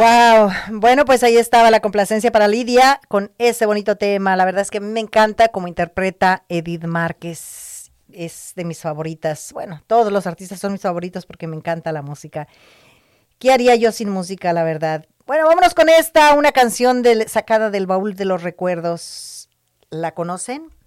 Wow, bueno, pues ahí estaba la complacencia para Lidia con ese bonito tema. La verdad es que me encanta cómo interpreta Edith Márquez. Es de mis favoritas. Bueno, todos los artistas son mis favoritos porque me encanta la música. ¿Qué haría yo sin música, la verdad? Bueno, vámonos con esta, una canción sacada del baúl de los recuerdos. ¿La conocen?